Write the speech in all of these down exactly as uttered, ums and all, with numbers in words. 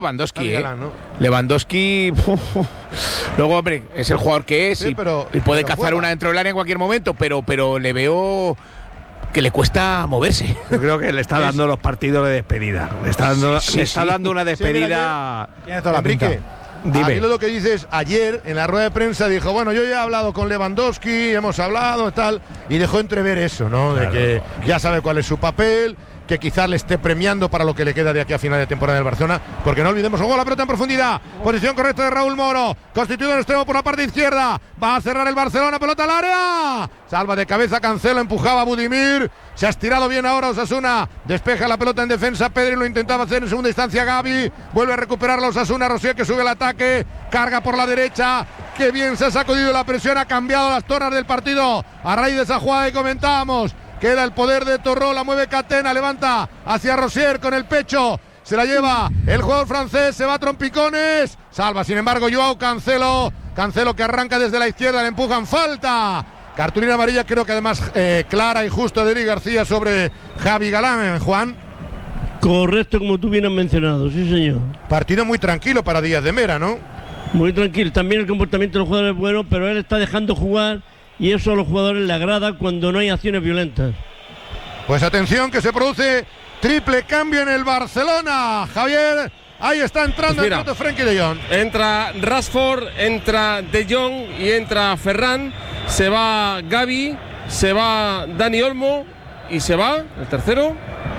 Lewandowski, ¿eh? ¿no? Lewandowski, uf, uf. Luego, hombre, es el jugador que es sí, y, pero, y puede pero cazar juega. Una dentro del área en cualquier momento, pero, pero le veo que le cuesta moverse. Yo creo que le está dando los partidos de despedida. Le está dando, sí, le está sí. dando una despedida. Sí, tiene toda la Enrique, pinta. Dime. Lo que dices, ayer en la rueda de prensa dijo, bueno, yo ya he hablado con Lewandowski, hemos hablado, tal, y dejó entrever eso, ¿no? Claro. De que ya sabe cuál es su papel, que quizás le esté premiando para lo que le queda de aquí a final de temporada del Barcelona, porque no olvidemos, ¡oh, la pelota en profundidad! Posición correcta de Raúl Moro, constituido en extremo por la parte izquierda, va a cerrar el Barcelona, pelota al área, salva de cabeza Cancelo, empujaba a Budimir, se ha estirado bien ahora Osasuna, despeja la pelota en defensa, Pedri lo intentaba hacer en segunda instancia Gavi, vuelve a recuperarla Osasuna, Rosier que sube el ataque, carga por la derecha, que bien se ha sacudido la presión, ha cambiado las tornas del partido, a raíz de esa jugada que comentábamos. Queda el poder de Torró, la mueve Catena, levanta hacia Rosier con el pecho, se la lleva el jugador francés, se va a trompicones, salva sin embargo Joao Cancelo, Cancelo que arranca desde la izquierda, le empujan, falta, cartulina amarilla creo que además eh, clara y justa de Eric García sobre Javi Galán, Juan. Correcto, como tú bien has mencionado, sí señor. Partido muy tranquilo para Díaz de Mera, ¿no? Muy tranquilo, también el comportamiento de los jugadores es bueno, pero él está dejando jugar. Y eso a los jugadores les agrada cuando no hay acciones violentas. Pues atención que se produce triple cambio en el Barcelona. Javier, ahí está entrando pues el piloto Frenkie de Jong. Entra Rashford, entra De Jong y entra Ferran. Se va Gavi, se va Dani Olmo y se va el tercero.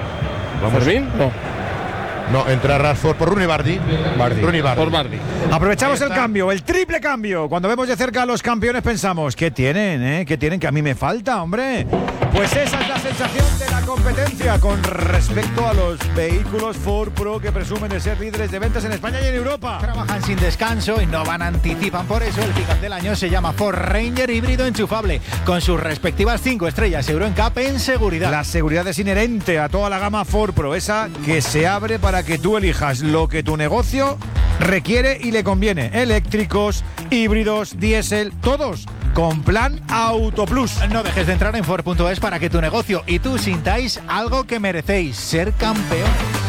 Vamos. ¿Fermín? No. No, entra Rashford por Rooney Bardi. Bardi. Rooney Bardi. Por Bardi. Aprovechamos el cambio, el triple cambio. Cuando vemos de cerca a los campeones pensamos, ¿qué tienen, eh? ¿Qué tienen? Que a mí me falta, hombre. Pues esa es la sensación de la competencia con respecto a los vehículos Ford Pro que presumen de ser líderes de ventas en España y en Europa. Trabajan sin descanso, innovan, anticipan. Por eso el pick-up del año se llama Ford Ranger híbrido enchufable, con sus respectivas cinco estrellas Euro N C A P en seguridad. La seguridad es inherente a toda la gama Ford Pro, esa que se abre para que tú elijas lo que tu negocio requiere y le conviene. Eléctricos, híbridos, diésel, todos con plan Auto Plus. No dejes de entrar en Ford punto es para que tu negocio y tú sintáis algo que merecéis, ser campeón.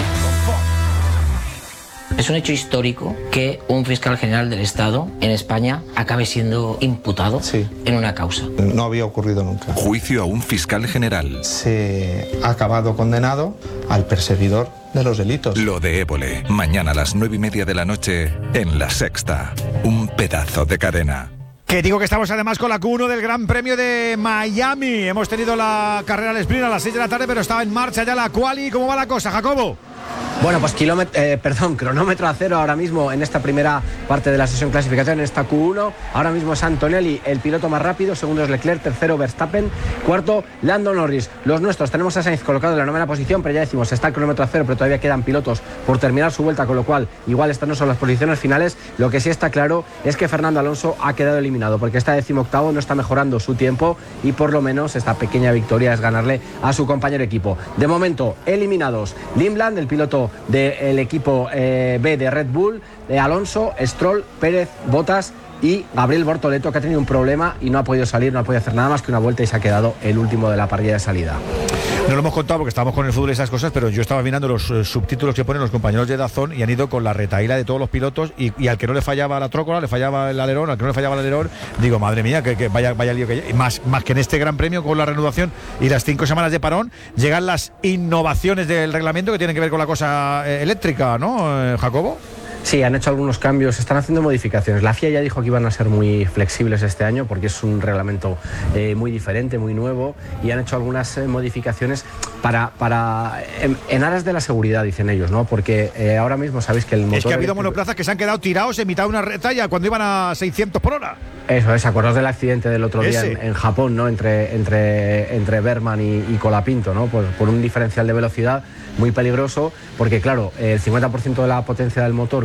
Es un hecho histórico que un fiscal general del Estado en España acabe siendo imputado sí. en una causa. No había ocurrido nunca. Juicio a un fiscal general. Se ha acabado condenado al perseguidor de los delitos. Lo de Évole, mañana a las nueve y media de la noche en La Sexta. Un pedazo de cadena. Que digo que estamos además con la Q uno del Gran Premio de Miami. Hemos tenido la carrera al sprint a las seis de la tarde, pero estaba en marcha ya la quali. ¿Cómo va la cosa, Jacobo? Bueno, pues kilómetro, eh, perdón, cronómetro a cero ahora mismo en esta primera parte de la sesión clasificatoria, en esta Q uno. Ahora mismo es Antonelli el piloto más rápido, segundo es Leclerc, tercero Verstappen, cuarto Lando Norris. Los nuestros, tenemos a Sainz colocado en la novena posición, pero ya decimos, está el cronómetro a cero, pero todavía quedan pilotos por terminar su vuelta, con lo cual igual estas no son las posiciones finales. Lo que sí está claro es que Fernando Alonso ha quedado eliminado, porque está decimoctavo, no está mejorando su tiempo y por lo menos esta pequeña victoria es ganarle a su compañero equipo. De momento, eliminados Limland, el piloto del equipo eh, B de Red Bull, de Alonso, Stroll, Pérez, Bottas y Gabriel Bortoleto, que ha tenido un problema y no ha podido salir, no ha podido hacer nada más que una vuelta y se ha quedado el último de la parrilla de salida. No lo hemos contado porque estábamos con el fútbol y esas cosas, pero yo estaba mirando los eh, subtítulos que ponen los compañeros de Dazón y han ido con la retahíla de todos los pilotos y, y al que no le fallaba la trócola, le fallaba el alerón, al que no le fallaba el alerón, digo, madre mía, que, que vaya, vaya lío que hay. Más, más que en este Gran Premio con la reanudación y las cinco semanas de parón, llegan las innovaciones del reglamento que tienen que ver con la cosa eh, eléctrica, ¿no, eh, Jacobo? Sí, han hecho algunos cambios, están haciendo modificaciones. La F I A ya dijo que iban a ser muy flexibles este año porque es un reglamento eh, muy diferente, muy nuevo, y han hecho algunas eh, modificaciones para, para en, en aras de la seguridad, dicen ellos, ¿no? Porque eh, ahora mismo sabéis que el motor... Es que ha habido eléctrico... monoplazas que se han quedado tirados en mitad de una retalla cuando iban a seiscientos por hora. Eso es, acordaos del accidente del otro día en, en Japón, ¿no? Entre, entre, entre Berman y, y Colapinto, ¿no? Por, por un diferencial de velocidad muy peligroso, porque claro, el cincuenta por ciento de la potencia del motor viene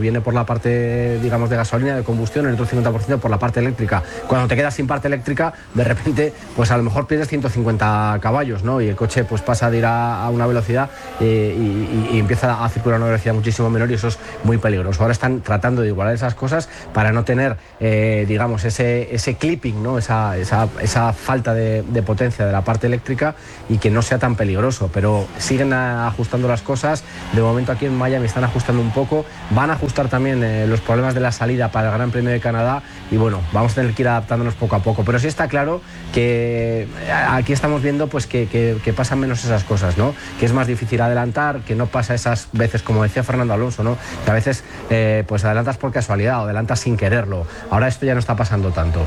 viene por la parte, digamos, de gasolina, de combustión, el otro cincuenta por ciento por la parte eléctrica. Cuando te quedas sin parte eléctrica, de repente, pues a lo mejor pierdes ciento cincuenta caballos, ¿no? Y el coche pues pasa de ir a, a una velocidad eh, y, y, y empieza a circular a una velocidad muchísimo menor, y eso es muy peligroso. Ahora están tratando de igualar esas cosas para no tener, eh, digamos, ese, ese clipping, ¿no? Esa, esa, esa falta de, de potencia de la parte eléctrica, y que no sea tan peligroso, pero siguen ajustando las cosas. De momento aquí en Miami están ajustando un poco, van a ajustar también eh, los problemas de la salida para el Gran Premio de Canadá, y bueno, vamos a tener que ir adaptándonos poco a poco, pero sí está claro que aquí estamos viendo pues que, que, que pasan menos esas cosas, ¿no? Que es más difícil adelantar, que no pasa esas veces, como decía Fernando Alonso, ¿no? Que a veces eh, pues adelantas por casualidad o adelantas sin quererlo. Ahora esto ya no está pasando tanto.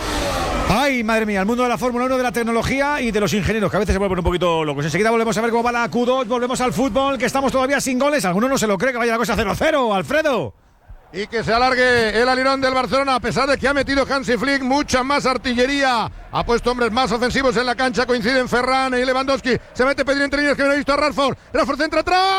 Ay, madre mía, el mundo de la Fórmula uno, de la tecnología y de los ingenieros, que a veces se vuelven un poquito locos. Enseguida volvemos a ver cómo va la Q dos, volvemos al fútbol, que estamos todavía sin goles. Alguno no se lo cree que vaya la cosa cero cero, Alfredo. Y que se alargue el alirón del Barcelona, a pesar de que ha metido Hansi Flick mucha más artillería. Ha puesto hombres más ofensivos en la cancha, coinciden Ferran y Lewandowski. Se mete Pedri entre líneas, que viene visto a Rashford. Rashford centra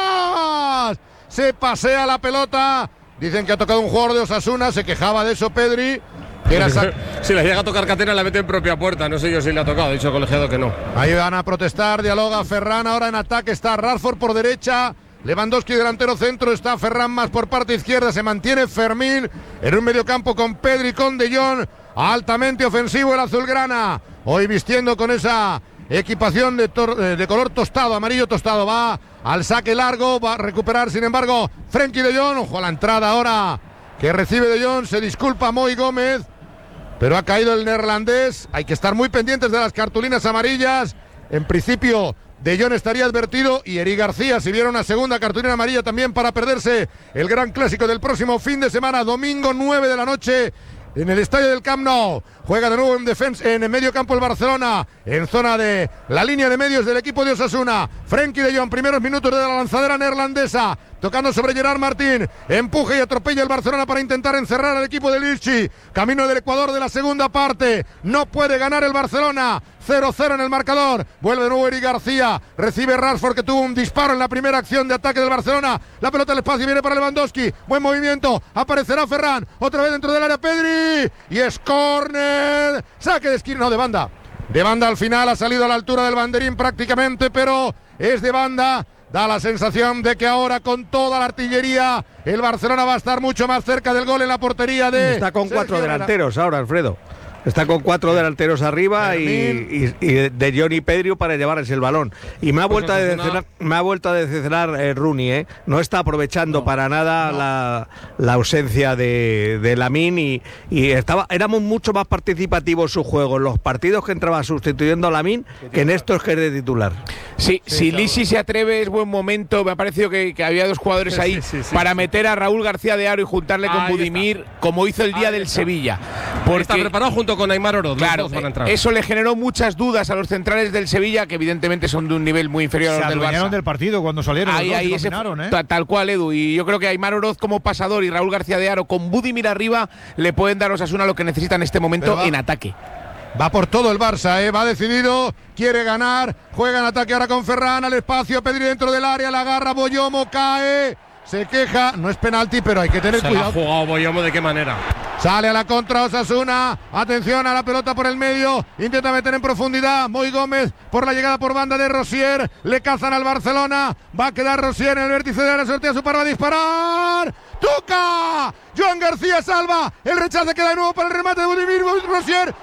atrás. Se pasea la pelota. Dicen que ha tocado un jugador de Osasuna, se quejaba de eso Pedri. Era sac- si le llega a tocar Catena, la mete en propia puerta. No sé yo si le ha tocado, ha dicho el colegiado que no. Ahí van a protestar, dialoga Ferran. Ahora en ataque está Rashford por derecha, Lewandowski delantero centro, está Ferran más por parte izquierda. Se mantiene Fermín en un mediocampo con Pedri, con De Jong. Altamente ofensivo el azulgrana, hoy vistiendo con esa equipación de, tor- de color tostado, amarillo tostado. Va al saque largo, va a recuperar sin embargo Frenkie De Jong. Ojo a la entrada ahora que recibe De Jong, se disculpa Moi Gómez, pero ha caído el neerlandés. Hay que estar muy pendientes de las cartulinas amarillas. En principio De Jong estaría advertido, y Eric García, si viera una segunda cartulina amarilla también, para perderse el gran clásico del próximo fin de semana, domingo nueve de la noche, en el estadio del Camp Nou. Juega de nuevo en defensa, en el medio campo el Barcelona, en zona de la línea de medios del equipo de Osasuna. Frenkie De Jong, primeros minutos de la lanzadera neerlandesa, tocando sobre Gerard Martín. Empuje y atropella el Barcelona para intentar encerrar al equipo de Lilchi. Camino del Ecuador de la segunda parte. No puede ganar el Barcelona. cero cero en el marcador. Vuelve de nuevo Eric García. Recibe Rashford, que tuvo un disparo en la primera acción de ataque del Barcelona. La pelota al espacio viene para Lewandowski. Buen movimiento. Aparecerá Ferran. Otra vez dentro del área Pedri. Y es córner. Saque de esquina. No, de banda. De banda al final. Ha salido a la altura del banderín prácticamente, pero es de banda. Da la sensación de que ahora, con toda la artillería, el Barcelona va a estar mucho más cerca del gol en la portería de... Está con cuatro delanteros ahora, Alfredo. Está con cuatro delanteros arriba y, y, y de Jong y Pedri para llevarse el balón. Y me ha vuelto pues a decepcionar, una... me ha vuelto a decepcionar eh, Rooney, ¿eh? No está aprovechando no, para nada no. la, la ausencia de, de Lamine y, y estaba, éramos mucho más participativos su juego en los partidos que entraba sustituyendo a Lamine que en estos que es de titular. Sí, sí, si Lisi se atreve, es buen momento. Me ha parecido que, que había dos jugadores ahí sí, sí, sí, para sí, meter a Raúl García de Aro y juntarle con Budimir, como hizo el día ahí del está. Sevilla. Porque está preparado junto con Aimar Oroz. Claro, eso le generó muchas dudas a los centrales del Sevilla, que evidentemente son de un nivel muy inferior se a los del Barça. del partido cuando salieron. Ahí, los dos, ahí ese, ¿eh? Tal cual, Edu. Y yo creo que Aimar Oroz como pasador y Raúl García de Aro con Budimir arriba le pueden dar a Osasuna lo que necesita en este momento en ataque. Va por todo el Barça, ¿eh? Va decidido, quiere ganar, juega en ataque ahora con Ferran, al espacio, Pedri dentro del área, la agarra Boyomo, cae, se queja, no es penalti, pero hay que tener se cuidado. Se ha jugado Boyomo, ¿de qué manera? Sale a la contra Osasuna, atención a la pelota por el medio, intenta meter en profundidad Moi Gómez por la llegada por banda de Rosier, le cazan al Barcelona, va a quedar Rosier en el vértice de la sortea su par, va a disparar, ¡toca! Joan García salva, el rechace queda de nuevo para el remate de Budimir Rosier,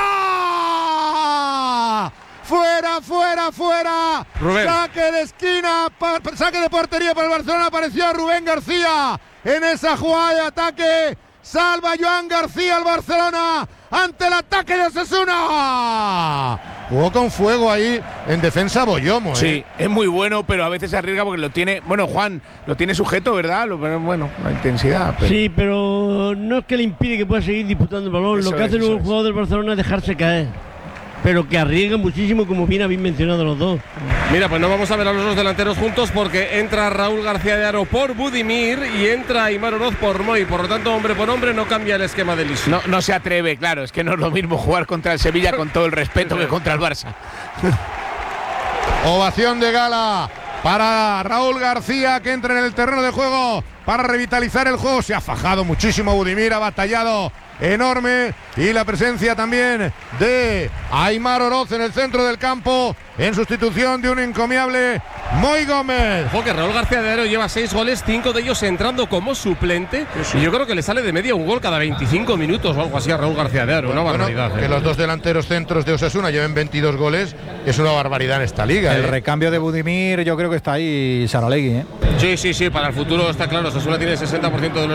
¡fuera! ¡Fuera, fuera, fuera! Rubén. Saque de esquina, pa, saque de portería para el Barcelona, apareció Rubén García en esa jugada de ataque. Salva Joan García al Barcelona ante el ataque de Osasuna. Jugó con fuego ahí en defensa Boyomo. ¿eh? Sí, es muy bueno, pero a veces se arriesga porque lo tiene. Bueno, Juan, lo tiene sujeto, ¿verdad? Lo, bueno, la intensidad. Pero... Sí, pero no es que le impide que pueda seguir disputando el balón. Eso lo que es, hace el jugador del Barcelona es dejarse caer. Pero que arriesga muchísimo, como bien habéis mencionado los dos. Mira, pues no vamos a ver a los dos delanteros juntos porque entra Raúl García de Aro por Budimir y entra Aimar Oroz por Moi. Por lo tanto, hombre por hombre, no cambia el esquema de Lisi. No, no se atreve, claro. Es que no es lo mismo jugar contra el Sevilla con todo el respeto que contra el Barça. Ovación de gala para Raúl García, que entra en el terreno de juego para revitalizar el juego. Se ha fajado muchísimo Budimir, ha batallado enorme, y la presencia también de Aimar Oroz en el centro del campo en sustitución de un encomiable Moy Gómez. Ojo que Raúl García de Aro lleva seis goles, cinco de ellos entrando como suplente, y yo creo que le sale de media un gol cada veinticinco minutos o algo así a Raúl García de Aro. Una Bueno, barbaridad. que eh. los dos delanteros centros de Osasuna lleven veintidós goles es una barbaridad en esta liga. El eh. recambio de Budimir, yo creo que está ahí Saralegui, ¿eh? Sí, sí, sí, para el futuro está claro. Osasuna tiene el sesenta por ciento de los